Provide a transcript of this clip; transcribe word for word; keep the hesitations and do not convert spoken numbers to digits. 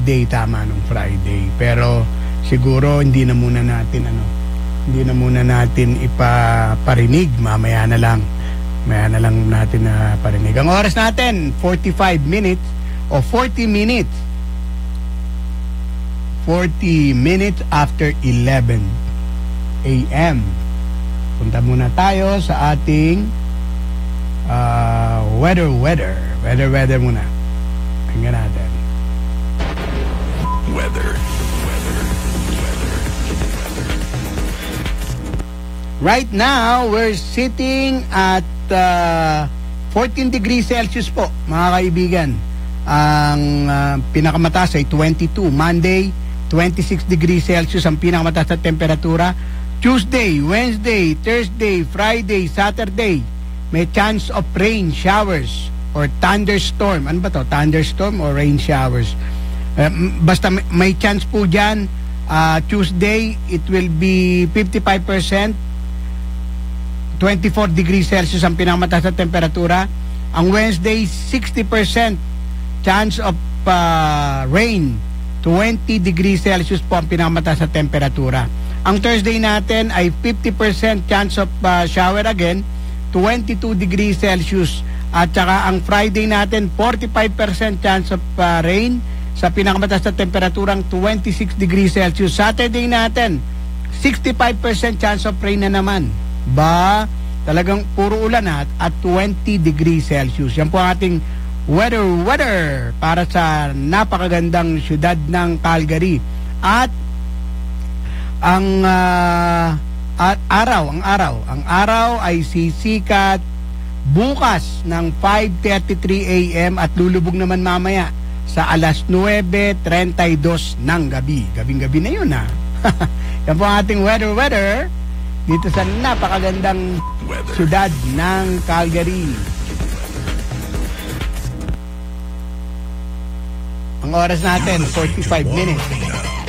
day, tama, nung Friday. Pero siguro hindi na muna natin ano, hindi na muna natin ipaparinig, mamaya na lang. Mamaya na lang natin na parinig. Ang oras natin, forty-five minutes o forty minutes. forty minutes after eleven a m Punta muna tayo sa ating uh, weather, weather. Weather, weather muna. Tingnan natin. Weather, weather, weather, weather. Right now, we're sitting at uh, fourteen degrees Celsius po, mga kaibigan. Ang uh, pinakamataas ay twenty-two. Monday, twenty-six degrees Celsius ang pinakamataas na temperatura. Tuesday, Wednesday, Thursday, Friday, Saturday, may chance of rain showers or thunderstorm. Ano ba to? Thunderstorm or rain showers? Uh, basta may, may chance po dyan. uh, Tuesday, it will be fifty-five percent, twenty-four degrees Celsius ang pinakamataas na temperatura. Ang Wednesday, sixty percent chance of uh, rain, twenty degrees Celsius po ang pinakamataas na temperatura. Ang Thursday natin ay fifty percent chance of uh, shower again, twenty-two degrees Celsius. At saka ang Friday natin, forty-five percent chance of uh, rain sa pinakamataas na temperaturang twenty-six degrees Celsius. Saturday natin, sixty-five percent chance of rain na naman. Ba, talagang puro ulan at, at twenty degrees Celsius. Yan po ang ating weather, weather para sa napakagandang syudad ng Calgary. At ang uh, at araw, ang araw, ang araw ay sisikat bukas ng five thirty-three a m at lulubog naman mamaya sa alas nuwebe trentadós ng gabi. Gabing-gabi na yun, ha? Yan po ang ating weather, weather dito sa napakagandang weather syudad ng Calgary. Ang oras natin, forty-five minutes.